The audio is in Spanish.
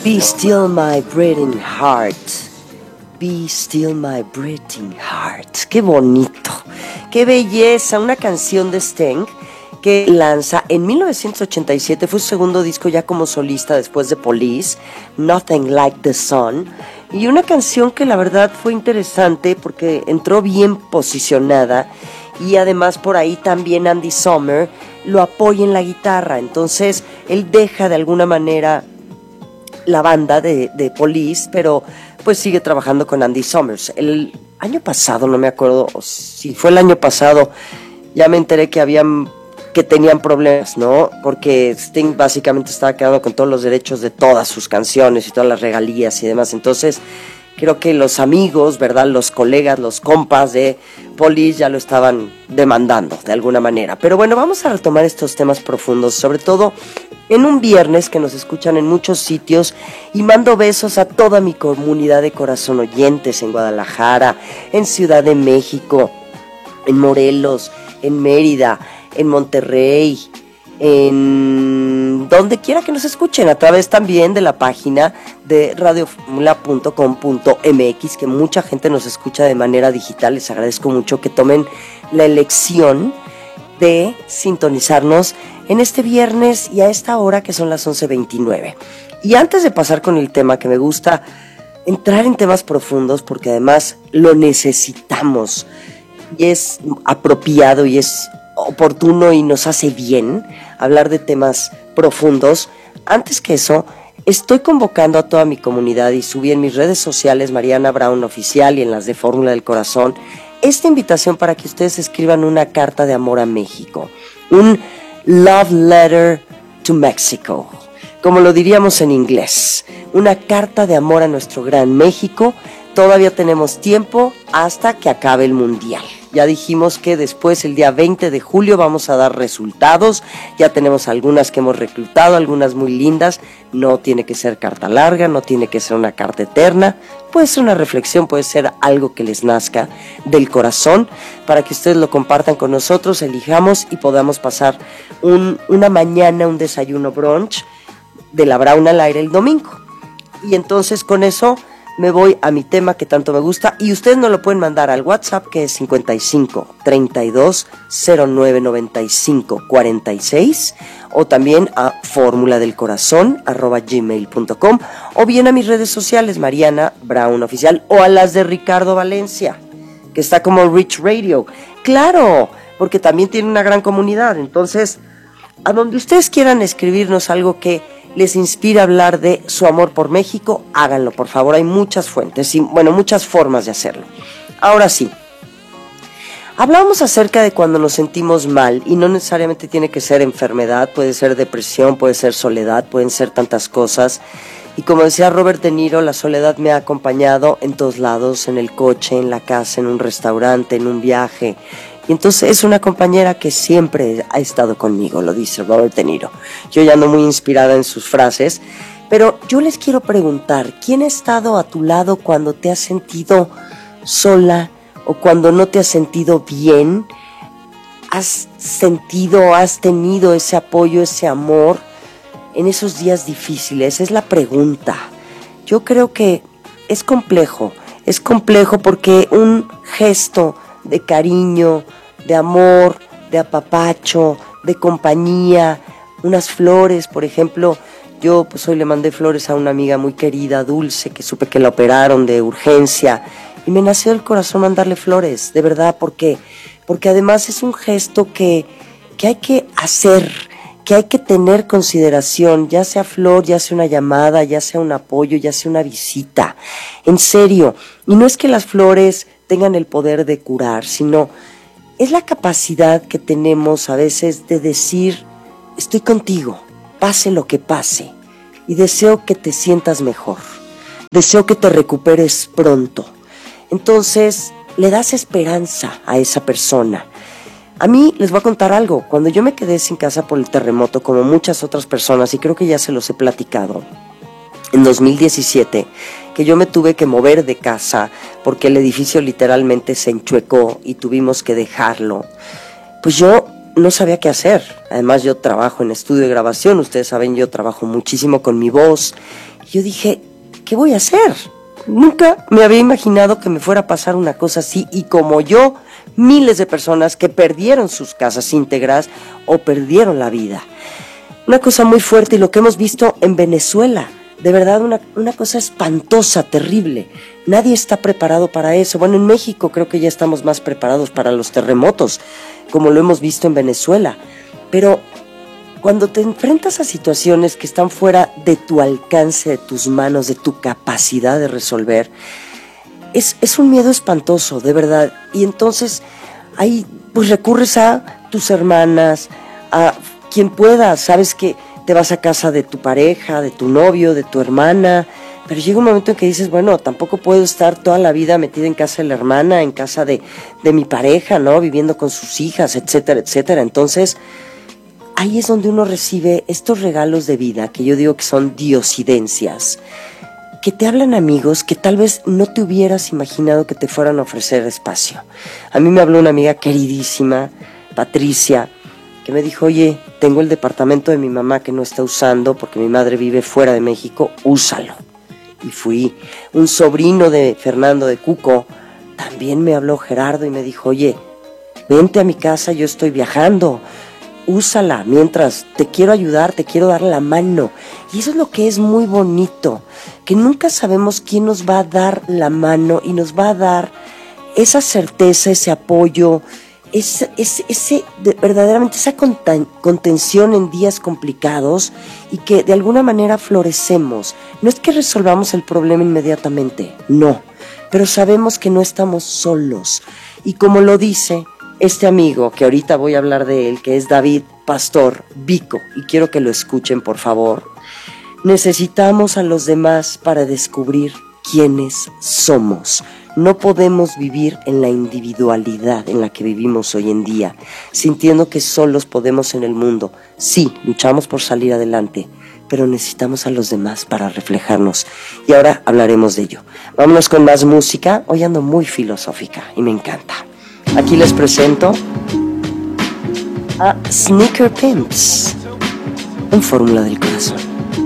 Be still my breathing heart. Be still my breathing heart. Qué bonito, qué belleza. Una canción de Sting que lanza en 1987, fue su segundo disco ya como solista después de Police, Nothing Like the Sun, y una canción que la verdad fue interesante porque entró bien posicionada y además por ahí también Andy Summer lo apoya en la guitarra, entonces él deja de alguna manera la banda de Police, pero pues sigue trabajando con Andy Summers. El año pasado, no me acuerdo si fue el año pasado, ya me enteré que tenían problemas, ¿no? Porque Sting básicamente estaba quedando con todos los derechos de todas sus canciones y todas las regalías y demás. Entonces, creo que los amigos, ¿verdad? Los colegas, los compas de Police ya lo estaban demandando de alguna manera. Pero bueno, vamos a retomar estos temas profundos, sobre todo en un viernes que nos escuchan en muchos sitios, y mando besos a toda mi comunidad de corazón oyentes en Guadalajara, en Ciudad de México, en Morelos, en Mérida, en Monterrey, en donde quiera que nos escuchen, a través también de la página de radioformula.com.mx, que mucha gente nos escucha de manera digital. Les agradezco mucho que tomen la elección de sintonizarnos en este viernes y a esta hora que son las 11:29. Y antes de pasar con el tema, que me gusta entrar en temas profundos porque además lo necesitamos y es apropiado y es oportuno y nos hace bien hablar de temas profundos. Antes que eso, estoy convocando a toda mi comunidad y subí en mis redes sociales, Mariana Brown Oficial, y en las de Fórmula del Corazón, esta invitación para que ustedes escriban una carta de amor a México, un love letter to Mexico, como lo diríamos en inglés, una carta de amor a nuestro gran México. Todavía tenemos tiempo hasta que acabe el Mundial. Ya dijimos que después, el día 20 de julio, vamos a dar resultados. Ya tenemos algunas que hemos reclutado, algunas muy lindas. No tiene que ser carta larga, no tiene que ser una carta eterna. Puede ser una reflexión, puede ser algo que les nazca del corazón, para que ustedes lo compartan con nosotros, elijamos y podamos pasar una mañana, un desayuno brunch de la Brown al aire el domingo. Y entonces con eso me voy a mi tema que tanto me gusta, y ustedes nos lo pueden mandar al WhatsApp, que es 55 32 09 95 46, o también a formuladelcorazon@gmail.com, o bien a mis redes sociales, Mariana Brown Oficial, o a las de Ricardo Valencia, que está como Rich Radio. Claro, porque también tiene una gran comunidad. Entonces, a donde ustedes quieran escribirnos algo que les inspira a hablar de su amor por México, háganlo, por favor. Hay muchas fuentes y, bueno, muchas formas de hacerlo. Ahora sí, hablamos acerca de cuando nos sentimos mal, y no necesariamente tiene que ser enfermedad, puede ser depresión, puede ser soledad, pueden ser tantas cosas. Y como decía Robert De Niro, la soledad me ha acompañado en todos lados, en el coche, en la casa, en un restaurante, en un viaje. Y entonces es una compañera que siempre ha estado conmigo, lo dice Robert De Niro. Yo ya ando muy inspirada en sus frases, pero yo les quiero preguntar, ¿quién ha estado a tu lado cuando te has sentido sola o cuando no te has sentido bien? ¿Has tenido ese apoyo, ese amor en esos días difíciles? Es la pregunta. Yo creo que es complejo porque un gesto de cariño, de amor, de apapacho, de compañía, unas flores, por ejemplo. Yo pues hoy le mandé flores a una amiga muy querida, Dulce, que supe que la operaron de urgencia, y me nació del corazón mandarle flores, de verdad, porque además es un gesto que hay que hacer, que hay que tener consideración, ya sea flor, ya sea una llamada, ya sea un apoyo, ya sea una visita, en serio. Y no es que las flores tengan el poder de curar, sino es la capacidad que tenemos a veces de decir, estoy contigo, pase lo que pase, y deseo que te sientas mejor, deseo que te recuperes pronto. Entonces le das esperanza a esa persona. A mí les voy a contar algo. Cuando yo me quedé sin casa por el terremoto, como muchas otras personas, y creo que ya se los he platicado, en 2017, que yo me tuve que mover de casa porque el edificio literalmente se enchuecó y tuvimos que dejarlo, pues yo no sabía qué hacer. Además, yo trabajo en estudio de grabación, ustedes saben, yo trabajo muchísimo con mi voz. Y yo dije, ¿qué voy a hacer? Nunca me había imaginado que me fuera a pasar una cosa así, y como yo, miles de personas que perdieron sus casas íntegras o perdieron la vida. Una cosa muy fuerte, y lo que hemos visto en Venezuela, de verdad una cosa espantosa, terrible. Nadie está preparado para eso. Bueno, en México creo que ya estamos más preparados para los terremotos, como lo hemos visto en Venezuela. Pero cuando te enfrentas a situaciones que están fuera de tu alcance, de tus manos, de tu capacidad de resolver, es un miedo espantoso, de verdad. Y entonces ahí pues recurres a tus hermanas, a quien pueda. Sabes que te vas a casa de tu pareja, de tu novio, de tu hermana, pero llega un momento en que dices, bueno, tampoco puedo estar toda la vida metida en casa de la hermana, en casa de mi pareja, ¿no? Viviendo con sus hijas, etcétera, etcétera. Entonces, ahí es donde uno recibe estos regalos de vida, que yo digo que son diosidencias, que te hablan amigos que tal vez no te hubieras imaginado que te fueran a ofrecer espacio. A mí me habló una amiga queridísima, Patricia, que me dijo, oye, tengo el departamento de mi mamá que no está usando porque mi madre vive fuera de México, úsalo. Y fui. Un sobrino de Fernando de Cuco, también me habló Gerardo y me dijo, oye, vente a mi casa, yo estoy viajando, úsala, mientras te quiero ayudar, te quiero dar la mano. Y eso es lo que es muy bonito, que nunca sabemos quién nos va a dar la mano y nos va a dar esa certeza, ese apoyo, verdaderamente esa contención en días complicados, y que de alguna manera florecemos. No es que resolvamos el problema inmediatamente, no, pero sabemos que no estamos solos. Y como lo dice este amigo, que ahorita voy a hablar de él, que es David Pastor Vico, y quiero que lo escuchen por favor, necesitamos a los demás para descubrir quiénes somos. No podemos vivir en la individualidad en la que vivimos hoy en día, sintiendo que solos podemos en el mundo. Sí, luchamos por salir adelante, pero necesitamos a los demás para reflejarnos. Y ahora hablaremos de ello. Vámonos con más música. Hoy ando muy filosófica y me encanta. Aquí les presento a Sneaker Pimps en Fórmula del Corazón.